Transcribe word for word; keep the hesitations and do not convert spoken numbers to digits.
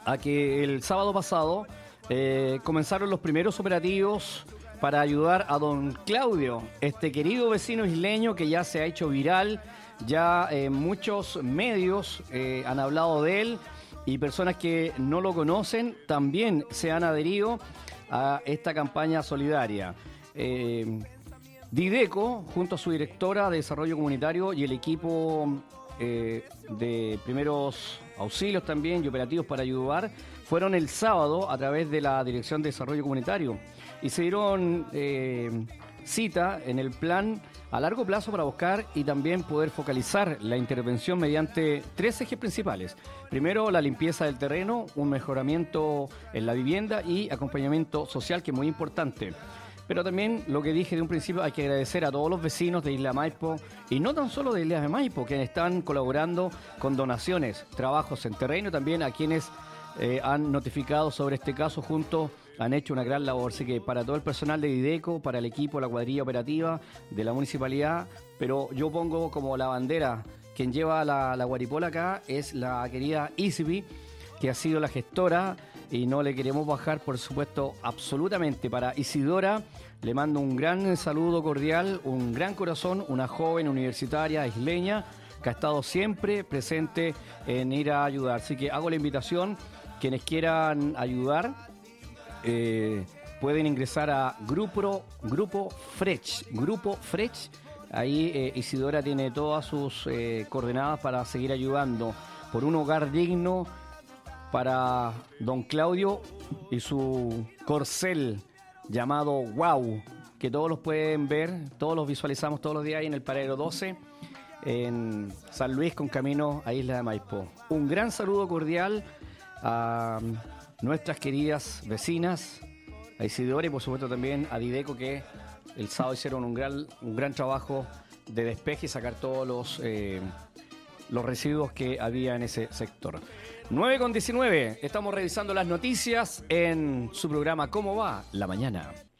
a que el sábado pasado eh, comenzaron los primeros operativos para ayudar a don Claudio, este querido vecino isleño que ya se ha hecho viral. Ya eh, muchos medios eh, han hablado de él y personas que no lo conocen también se han adherido a esta campaña solidaria. Eh, Dideco, junto a su directora de Desarrollo Comunitario y el equipo eh, de primeros auxilios también y operativos para ayudar, fueron el sábado a través de la Dirección de Desarrollo Comunitario y se dieron eh, cita en el plan a largo plazo para buscar y también poder focalizar la intervención mediante tres ejes principales. Primero, la limpieza del terreno, un mejoramiento en la vivienda y acompañamiento social, que es muy importante. Pero también, lo que dije de un principio, hay que agradecer a todos los vecinos de Isla Maipo, y no tan solo de Isla de Maipo, que están colaborando con donaciones, trabajos en terreno, también a quienes eh, han notificado sobre este caso junto, han hecho una gran labor. Así que para todo el personal de Dideco, para el equipo, la cuadrilla operativa de la municipalidad, pero yo pongo como la bandera, quien lleva la, la guaripola acá es la querida Isby, que ha sido la gestora, y no le queremos bajar, por supuesto, absolutamente. Para Isidora le mando un gran saludo cordial, un gran corazón, una joven universitaria isleña que ha estado siempre presente en ir a ayudar. Así que hago la invitación, quienes quieran ayudar, eh, pueden ingresar a Grupo, Grupo Frech, Grupo Frech. Ahí eh, Isidora tiene todas sus eh, coordenadas para seguir ayudando por un hogar digno para don Claudio y su corcel llamado Wow, que todos los pueden ver, todos los visualizamos todos los días ahí en el paradero doce, en San Luis con camino a Isla de Maipo. Un gran saludo cordial a nuestras queridas vecinas, a Isidora y por supuesto también a Dideco, que el sábado hicieron un gran, un gran trabajo de despeje y sacar todos los... Eh, los residuos que había en ese sector. nueve con diecinueve, estamos revisando las noticias en su programa ¿Cómo va la mañana?